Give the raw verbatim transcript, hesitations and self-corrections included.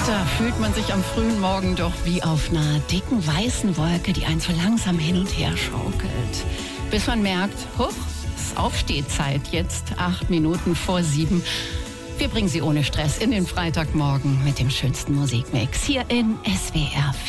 Da fühlt man sich am frühen Morgen doch wie auf einer dicken weißen Wolke, die einen so langsam hin und her schaukelt. Bis man merkt, huch, es ist Aufstehzeit, jetzt acht Minuten vor sieben. Wir bringen Sie ohne Stress in den Freitagmorgen mit dem schönsten Musikmix hier in S W R vier.